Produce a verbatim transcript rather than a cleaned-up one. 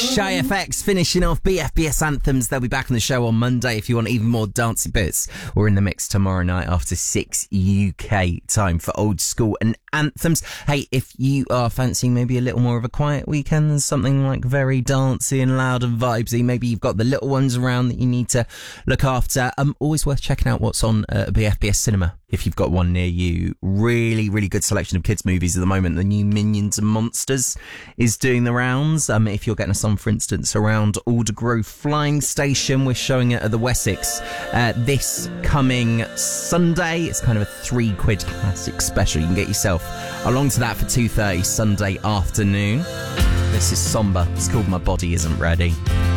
Shy F X finishing off B F B S Anthems. They'll be back on the show on Monday if you want even more dancey bits. We're in the mix tomorrow night after six U K time for Old School and Anthems. Hey, if you are fancying maybe a little more of a quiet weekend than something like very dancey and loud and vibesy, maybe you've got the little ones around that you need to look after, um, always worth checking out what's on uh, B F B S Cinema if you've got one near you. Really, really good selection of kids' movies at the moment. The new Minions and Monsters is doing the rounds. Um, if you're getting a son, for instance, around Aldergrove Flying Station, we're showing it at the Wessex uh, this coming Sunday. It's kind of a three quid classic special. You can get yourself along to that for two thirty Sunday afternoon. This is Somber. It's called My Body Isn't Ready.